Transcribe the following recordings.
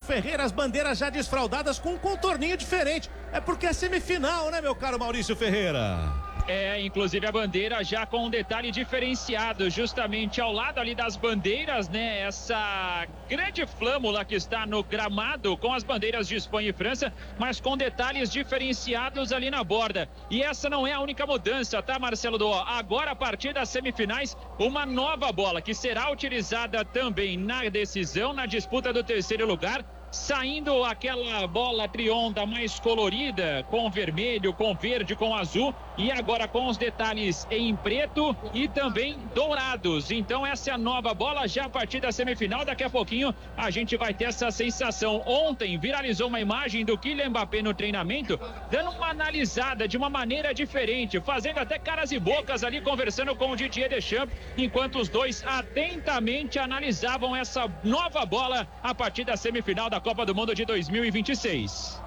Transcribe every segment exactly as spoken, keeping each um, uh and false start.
Ferreira, as bandeiras já desfraldadas com um contorninho diferente. É porque é semifinal, né, meu caro Maurício Ferreira? É, inclusive a bandeira já com um detalhe diferenciado, justamente ao lado ali das bandeiras, né? Essa grande flâmula que está no gramado com as bandeiras de Espanha e França, mas com detalhes diferenciados ali na borda. E essa não é a única mudança, tá, Marcelo Doó? Agora, a partir das semifinais, uma nova bola que será utilizada também na decisão, na disputa do terceiro lugar. Saindo aquela bola trionda mais colorida, com vermelho, com verde, com azul, e agora com os detalhes em preto e também dourados. Então essa é a nova bola já a partir da semifinal. Daqui a pouquinho a gente vai ter essa sensação. Ontem viralizou uma imagem do Kylian Mbappé no treinamento, dando uma analisada de uma maneira diferente, fazendo até caras e bocas ali, conversando com o Didier Deschamps, enquanto os dois atentamente analisavam essa nova bola a partir da semifinal da Copa do Mundo de dois mil e vinte e seis.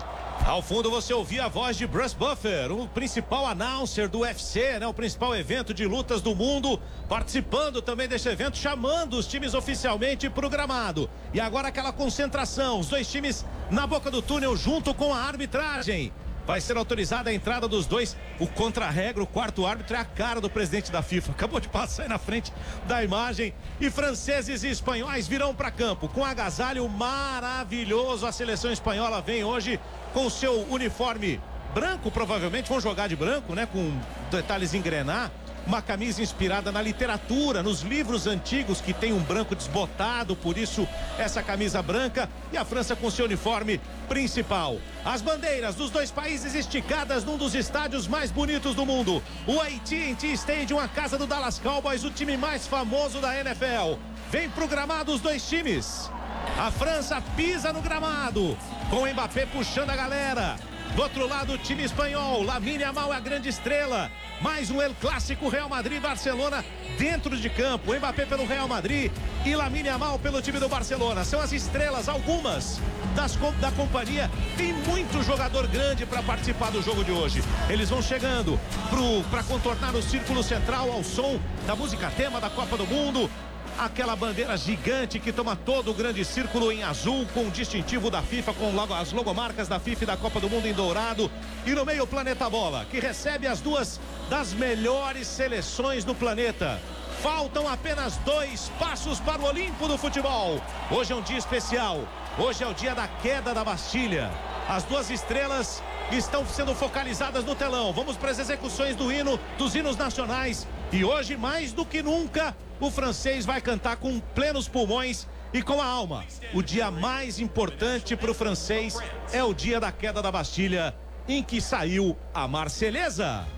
Ao fundo você ouvia a voz de Bruce Buffer, o principal announcer do U F C, né? O principal evento de lutas do mundo, participando também desse evento, chamando os times oficialmente para o gramado. E agora aquela concentração, os dois times na boca do túnel junto com a arbitragem. Vai ser autorizada a entrada dos dois. O contra-regra, o quarto árbitro, é a cara do presidente da FIFA. Acabou de passar aí na frente da imagem. E franceses e espanhóis virão para campo com agasalho maravilhoso. A seleção espanhola vem hoje com o seu uniforme branco, provavelmente. Vão jogar de branco, né? Com detalhes em grená. Uma camisa inspirada na literatura, nos livros antigos que tem um branco desbotado, por isso essa camisa branca, e a França com seu uniforme principal. As bandeiras dos dois países esticadas num dos estádios mais bonitos do mundo, o A T and T Stadium, a casa do Dallas Cowboys, o time mais famoso da N F L. Vem pro gramado os dois times. A França pisa no gramado, com o Mbappé puxando a galera. Do outro lado, o time espanhol, Lamine Yamal é a grande estrela. Mais um El Clássico, Real Madrid-Barcelona dentro de campo. Mbappé pelo Real Madrid e Lamine Yamal pelo time do Barcelona. São as estrelas, algumas das, da companhia. Tem muito jogador grande para participar do jogo de hoje. Eles vão chegando para contornar o círculo central ao som da música tema da Copa do Mundo. Aquela bandeira gigante que toma todo o grande círculo em azul, com o distintivo da FIFA, com logo as logomarcas da FIFA e da Copa do Mundo em dourado. E no meio o Planeta Bola, que recebe as duas das melhores seleções do planeta. Faltam apenas dois passos para o Olimpo do futebol. Hoje é um dia especial. Hoje é o dia da queda da Bastilha. As duas estrelas estão sendo focalizadas no telão. Vamos para as execuções do hino, dos hinos nacionais. E hoje, mais do que nunca, o francês vai cantar com plenos pulmões e com a alma. O dia mais importante para o francês é o dia da queda da Bastilha, em que saiu a Marselhesa.